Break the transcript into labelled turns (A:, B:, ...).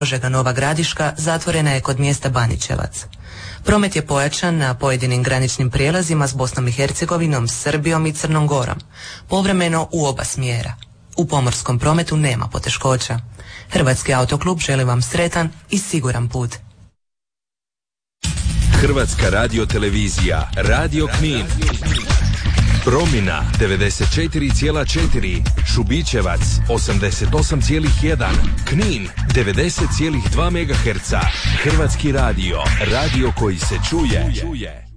A: Požega Nova Gradiška zatvorena je kod mjesta Banićevac. Promet je pojačan na pojedinim graničnim prijelazima s Bosnom i Hercegovinom, Srbijom i Crnom Gorom, povremeno u oba smjera. U pomorskom prometu nema poteškoća. Hrvatski autoklub želi vam sretan i siguran put.
B: Hrvatska radiotelevizija, Radio Knin. Promina 94,4, Šubićevac 88,1, Knin 90,2 MHz. Hrvatski radio, radio koji se čuje.